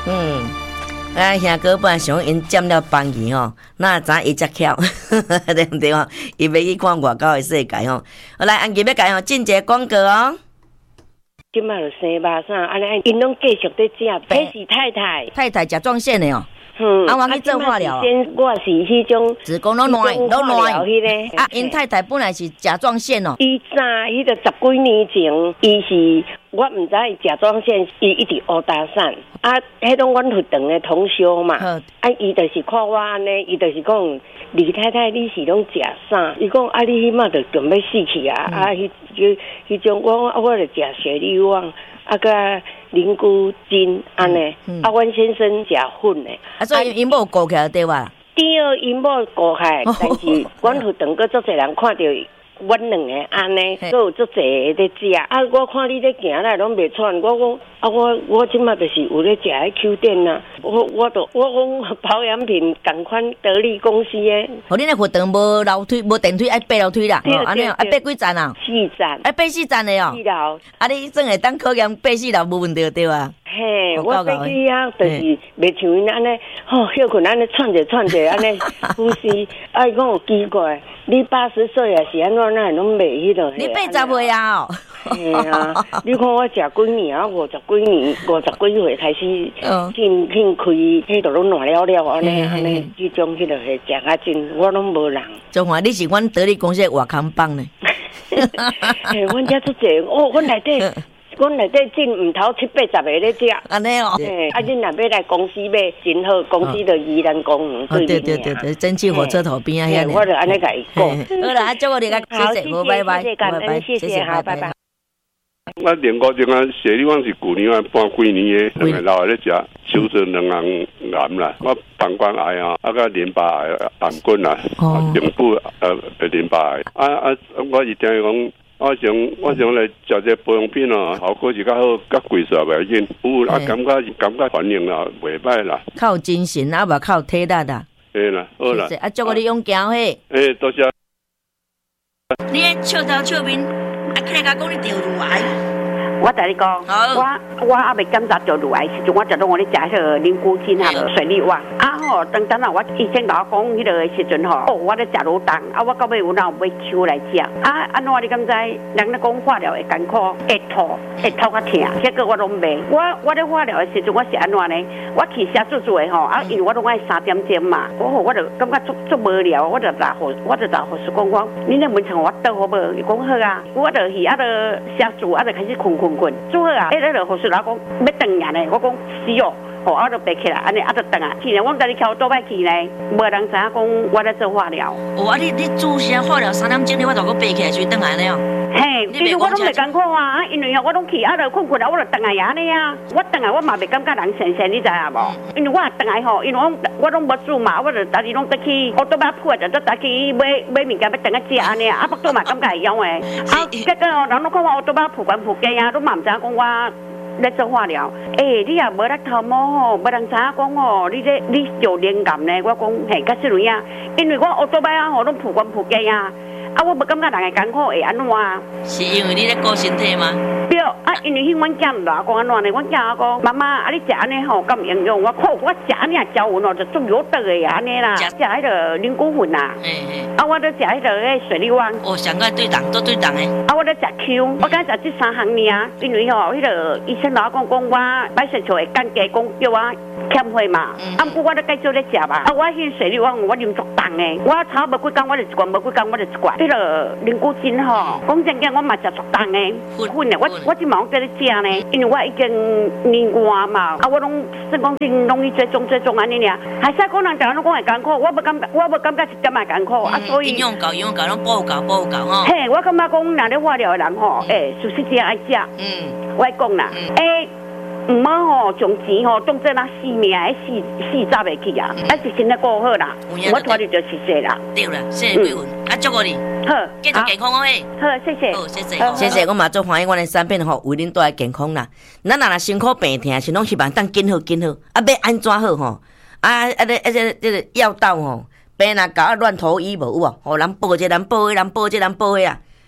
兄哥本来想因占了房去吼，那知伊遮巧，对毋对吼？伊要去看外口的世界吼。好来，安吉要改吼，进一个广告哦。 今麦就生肉啥，安尼因拢继续在食。迄是太太， 太太甲状腺的哦。我去做化疗。 我是迄种子宫都烂，都烂。因太太本来是甲状腺哦。 伊早迄个10几年前，伊是我毋知甲状腺，伊一直乌打散。迄种阮学堂的同修嘛，伊就是看我安尼，伊就是讲李太太，你是拢食啥？伊讲你迄马就准要死去啊！迄种我就食雪里旺，甲灵菇精安尼，阮先生食粉的。 所以因某顾起来对吧？ 对，因某顾起来，但是阮学堂个足侪人看到。阮两个安尼，都有足侪在食。我看你咧行来拢袂喘，我讲我即马就是有咧食迄 Q 店啊。我讲保养品共款得力公司诶。 你那学堂无楼梯，无电梯，爱爬楼梯啦。安尼爬几站啊 ？4站。 爬4站的哦。 4楼。 你算会当考验爬4楼无问题对吧？ 嘿，我爬去啊，就是袂像因安尼，休困安尼喘者安尼呼吸。伊讲有奇怪，你80岁啊是安怎？那拢袂迄落。 你80岁啊？ 嘿啊！你看我食几年啊，50几岁开始进开，迄度拢烂了安尼，迄种迄落是食啊真，我拢无人。 中华，你是阮得力公司的外康帮呢？ 嘿，阮遮足济阮内底进毋头780个咧食。 安尼哦。 恁若要来公司买真好，公司就宜兰公园对面。蒸汽火车头边啊， 我就安尼甲伊讲。 好啦，祝我哋谢谢，拜拜， 谢谢，好，拜拜。 我连高中啊，雪里旺是旧年啊搬几年的，两个老咧食，手术两行癌啦，我膀胱癌啊，甲淋巴癌、胆管啊，颈部淋巴癌。我是听伊讲。我想来食这保养品哦，效果是较好，较贵煞袂紧。有感觉反应啦，袂歹啦。 靠精神啊，无靠体力啦。 对啦，好啦。 祝我你勇敢嘿。 多谢。 你笑头笑面，客家讲你得乳癌。 我甲你讲，我还未检查到乳癌时阵，我就拢我咧食迄个灵菇精啊，水力旺。等我医生甲我讲迄个时阵我咧食卤蛋，我到尾有哪有买秋来食？安怎你敢知？人咧讲化疗会艰苦，会吐较痛，结果我拢袂。我咧化疗的时阵，我是安怎呢？我去写做的因为我拢爱3点钟嘛，我就感觉足无聊，我就答护士讲，你咧问问我倒好无？伊讲好啊，我就去就写做，就开始困。做好啊！那个护士老讲要转呀呢，我讲是哦，我就爬起来，安尼就转啊。去呢，我家己翘倒摆去呢，无人知影讲我咧做化疗。 你做些化疗3点钟，你我就搁爬起来去转来了。 嘿，其实我拢袂艰苦啊，因为我拢去就困啊，我就转来安尼啊。我转来我嘛袂感觉人神，你知影无？因为我转来因为我拢无煮嘛，我就家己拢得去，我倒摆铺就得去买物件要转来食安尼啊，不过嘛感觉会用诶。结果人拢看我倒摆铺关铺鸡啊，都嘛毋知影讲我咧做化疗。你也无咧头毛无人知影讲你有灵感呢？我讲嘿，甲是样，因为我倒摆拢铺关铺鸡啊。我无感觉人会艰苦会安怎？ 是因为你咧顾身体吗？ 对，因为阮囝老讲安怎呢？阮囝讲妈妈，你食安尼敢营养？我食安尼招魂就足有得的安尼啦。食迄个灵菇粉啦。我都食迄个水力旺。 上个对人都对人诶。 我都食 Q， 我敢食这3项尔，因为迄个医生老讲我摆身就会干加讲叫我欠血嘛。不过我都继续咧食嘛。我迄水力旺我啉足重诶，我差无几工我就一罐，无几工我就一罐。迄个灵菇精讲真正我嘛食足重诶，粉诶，我即嘛在咧食呢，因为我已经年外嘛，我拢算讲真拢去追踪安尼尔，还是讲人逐个拢讲会艰苦，我无感觉一点也艰苦所以营养够拢补够吼。嘿，我感觉讲若咧化疗的人是实际爱食。我讲啦，唔好从钱当做那死命，死早袂去啊！是身体顾好啦，我拖你就谢谢啦。 对啦，谢谢贵文，祝我你好，继续健康哦嘿。 好，谢谢。 好，谢谢，我嘛做欢迎阮的产品为恁带来健康啦。咱若辛苦病痛，是拢希望当紧好，要安怎好吼？这个药到病若搞乱投医无有啊？人报这人报迄啊！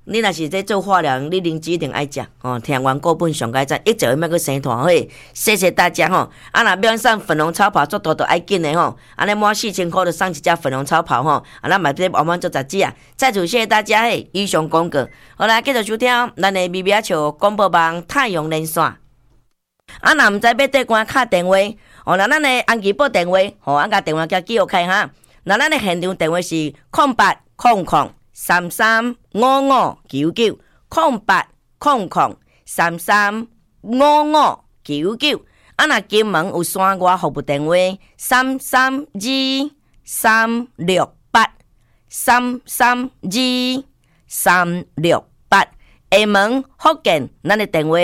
你若是在做化疗，你灵芝一定爱食哦。听完过本上该赞，一直要个生团伙，谢谢大家吼。啊，若要送粉红超跑，做多都爱紧的吼。安尼满4000块就送一只粉红超跑吼。啊，咱买这我们做杂志啊。再次谢谢大家嘿，以上广告。好来，继续收听咱的咪咪笑广播网太阳连线。啊，若毋知要对官敲电话，哦，那咱的安吉报电话，吼，甲电话叫记录开哈。那咱的现场电话是0800335599，0800335599。啊，若金门有线外服务电话332368，332368。厦门福建，咱的电话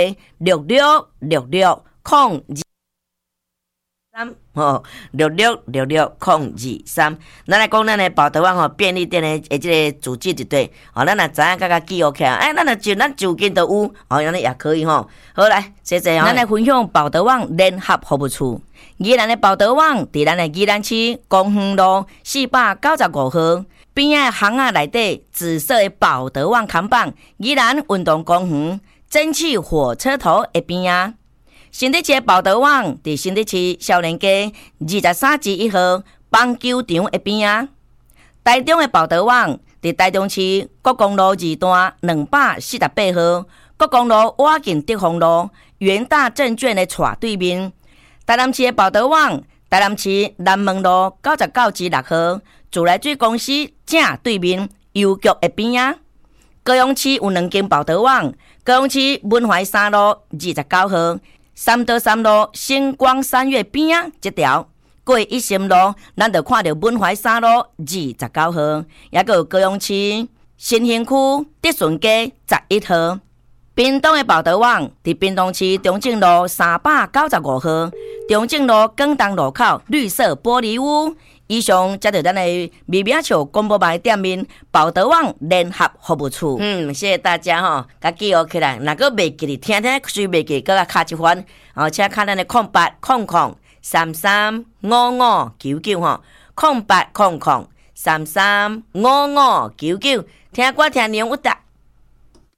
666602。666602。咱来讲咱的宝德网吼便利店的这个主机一对，哦，咱若知影甲记录起来，哎，咱就近都有，哦，安尼也可以吼。好来，谢谢哦。咱来分享宝德网联合服务处。宜兰的宝德网伫咱的宜兰市公园路495号边仔巷仔内底紫色的宝德网看板，宜兰运动公园蒸汽火车头的边仔。新竹市的宝德网伫新竹市少年街23-1号棒球场的边仔。台中的宝德网伫台中市国公路2段248号国公路瓦近德丰路元大证券的斜对面。台南市的宝德网，台南市南门路99-6号自来水公司正对面邮局的边仔。高雄市有2间宝德网，高雄市文怀3路29号三德3路星光三月边仔这条，过一心路，咱就看到文怀3路29号，也有高雄市新兴区德顺街11号。屏东的宝德网伫屏东市中正路395号，中正路广东路口绿色玻璃屋。以上才是咱的咪咪笑广播网店面宝德网联合服务处。谢谢大家吼，甲记录起来。若个袂记哩，听听随袂记，搁甲敲一番。哦，请敲咱的0800335599吼，0800335599。听歌听内容有